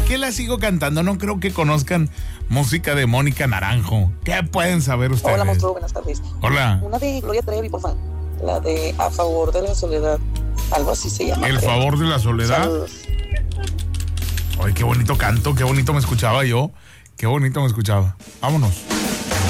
qué la sigo cantando? No creo que conozcan música de Mónica Naranjo. ¿Qué pueden saber ustedes? Hola, monstruo, buenas tardes. Hola. Una de Gloria Trevi, por favor. La de A favor de la soledad. Algo así se llama. El favor de la soledad. Saludos. Ay, qué bonito canto, qué bonito me escuchaba yo. Qué bonito me escuchaba. Vámonos.